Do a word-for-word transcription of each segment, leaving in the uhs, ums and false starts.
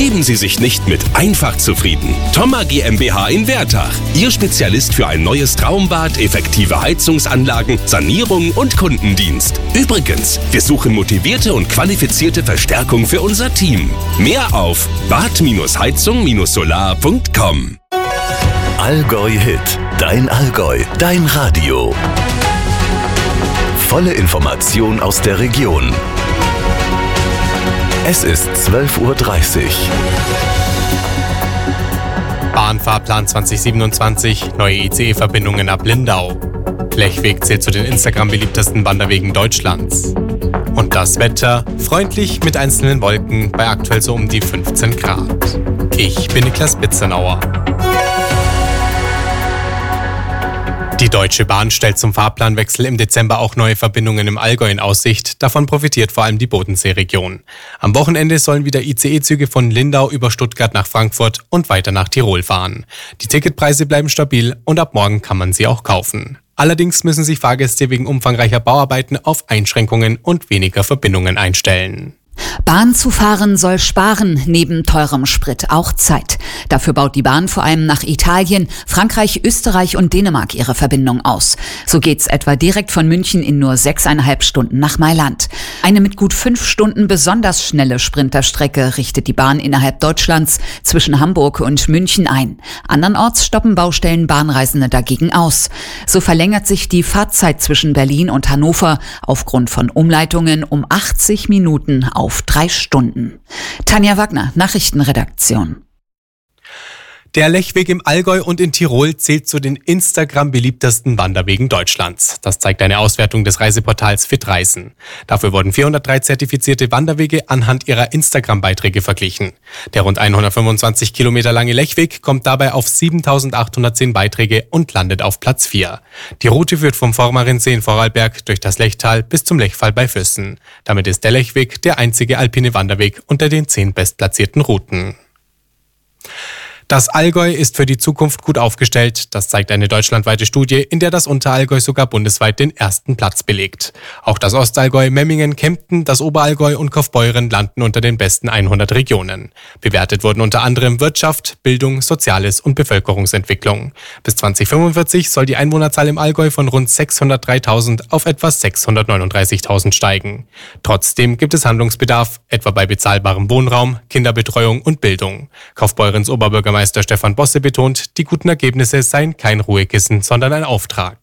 Geben Sie sich nicht mit einfach zufrieden. Thoma GmbH in Wertach. Ihr Spezialist für ein neues Traumbad, effektive Heizungsanlagen, Sanierung und Kundendienst. Übrigens, wir suchen motivierte und qualifizierte Verstärkung für unser Team. Mehr auf bad heizung solar punkt com. Allgäu Hit. Dein Allgäu. Dein Radio. Volle Information aus der Region. Es ist zwölf Uhr dreißig. Bahnfahrplan zwanzig siebenundzwanzig, neue I C E-Verbindungen ab Lindau. Lechweg zählt zu den Instagram-beliebtesten Wanderwegen Deutschlands. Und das Wetter, freundlich mit einzelnen Wolken bei aktuell so um die fünfzehn Grad. Ich bin Niklas Bitzenauer. Die Deutsche Bahn stellt zum Fahrplanwechsel im Dezember auch neue Verbindungen im Allgäu in Aussicht. Davon profitiert vor allem die Bodenseeregion. Am Wochenende sollen wieder I C E-Züge von Lindau über Stuttgart nach Frankfurt und weiter nach Tirol fahren. Die Ticketpreise bleiben stabil und ab morgen kann man sie auch kaufen. Allerdings müssen sich Fahrgäste wegen umfangreicher Bauarbeiten auf Einschränkungen und weniger Verbindungen einstellen. Bahn zu fahren soll sparen, neben teurem Sprit auch Zeit. Dafür baut die Bahn vor allem nach Italien, Frankreich, Österreich und Dänemark ihre Verbindung aus. So geht's etwa direkt von München in nur sechseinhalb Stunden nach Mailand. Eine mit gut fünf Stunden besonders schnelle Sprinterstrecke richtet die Bahn innerhalb Deutschlands zwischen Hamburg und München ein. Andernorts stoppen Baustellen Bahnreisende dagegen aus. So verlängert sich die Fahrzeit zwischen Berlin und Hannover aufgrund von Umleitungen um achtzig Minuten auf drei Stunden. Tanja Wagner, Nachrichtenredaktion. Der Lechweg im Allgäu und in Tirol zählt zu den Instagram-beliebtesten Wanderwegen Deutschlands. Das zeigt eine Auswertung des Reiseportals Fitreisen. Dafür wurden vierhundertdrei zertifizierte Wanderwege anhand ihrer Instagram-Beiträge verglichen. Der rund hundertfünfundzwanzig Kilometer lange Lechweg kommt dabei auf siebentausendachthundertzehn Beiträge und landet auf Platz vier. Die Route führt vom Vormarinsee in Vorarlberg durch das Lechtal bis zum Lechfall bei Füssen. Damit ist der Lechweg der einzige alpine Wanderweg unter den zehn bestplatzierten Routen. Das Allgäu ist für die Zukunft gut aufgestellt. Das zeigt eine deutschlandweite Studie, in der das Unterallgäu sogar bundesweit den ersten Platz belegt. Auch das Ostallgäu, Memmingen, Kempten, das Oberallgäu und Kaufbeuren landen unter den besten hundert Regionen. Bewertet wurden unter anderem Wirtschaft, Bildung, Soziales und Bevölkerungsentwicklung. Bis zweitausendfünfundvierzig soll die Einwohnerzahl im Allgäu von rund sechshundertdreitausend auf etwa sechshundertneununddreißigtausend steigen. Trotzdem gibt es Handlungsbedarf, etwa bei bezahlbarem Wohnraum, Kinderbetreuung und Bildung. Kaufbeurens Oberbürgermeister Meister Stefan Bosse betont, die guten Ergebnisse seien kein Ruhekissen, sondern ein Auftrag.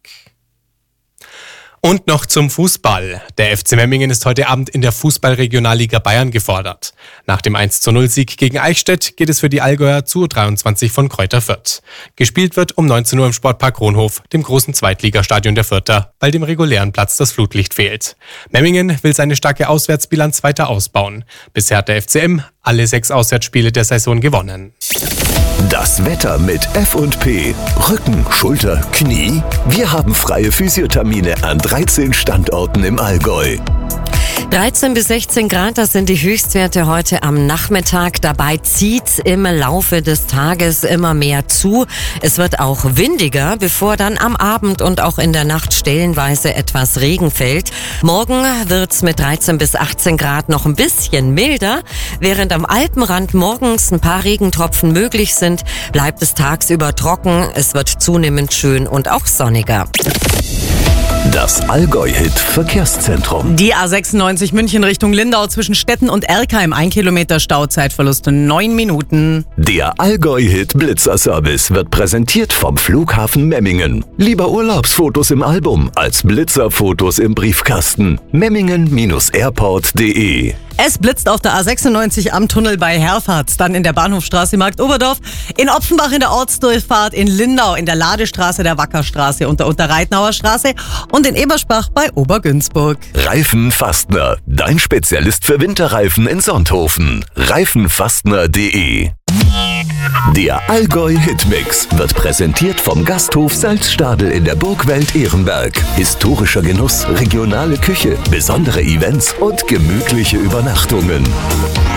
Und noch zum Fußball. Der F C Memmingen ist heute Abend in der Fußball-Regionalliga Bayern gefordert. Nach dem eins zu null Sieg gegen Eichstätt geht es für die Allgäuer zu U dreiundzwanzig von Kräuter Fürth. Gespielt wird um neunzehn Uhr im Sportpark Kronhof, dem großen Zweitligastadion der Fürther, weil dem regulären Platz das Flutlicht fehlt. Memmingen will seine starke Auswärtsbilanz weiter ausbauen. Bisher hat der F C M alle sechs Auswärtsspiele der Saison gewonnen. Das Wetter mit F und P. Rücken, Schulter, Knie. Wir haben freie Physiothermine an dreizehn Standorten im Allgäu. dreizehn bis sechzehn Grad, das sind die Höchstwerte heute am Nachmittag. Dabei zieht im Laufe des Tages immer mehr zu. Es wird auch windiger, bevor dann am Abend und auch in der Nacht stellenweise etwas Regen fällt. Morgen wird's mit dreizehn bis achtzehn Grad noch ein bisschen milder. Während am Alpenrand morgens ein paar Regentropfen möglich sind, bleibt es tagsüber trocken. Es wird zunehmend schön und auch sonniger. Das Allgäu-Hit-Verkehrszentrum. Die A sechsundneunzig München Richtung Lindau zwischen Stetten und Erkheim. Ein Kilometer Stauzeitverlust neun Minuten. Der Allgäu-Hit-Blitzer-Service wird präsentiert vom Flughafen Memmingen. Lieber Urlaubsfotos im Album als Blitzerfotos im Briefkasten. memmingen Bindestrich airport punkt de. Es blitzt auf der A sechsundneunzig am Tunnel bei Herfahrt, dann in der Bahnhofstraße Markt Oberdorf, in Opfenbach in der Ortsdurchfahrt, in Lindau in der Ladestraße der Wackerstraße und der Unterreitnauer Straße und in Ebersbach bei Obergünzburg. Reifenfastner, dein Spezialist für Winterreifen in Sonthofen. reifenfastner punkt de. Der Allgäu-Hitmix wird präsentiert vom Gasthof Salzstadel in der Burgwelt Ehrenberg. Historischer Genuss, regionale Küche, besondere Events und gemütliche Übernachtungen.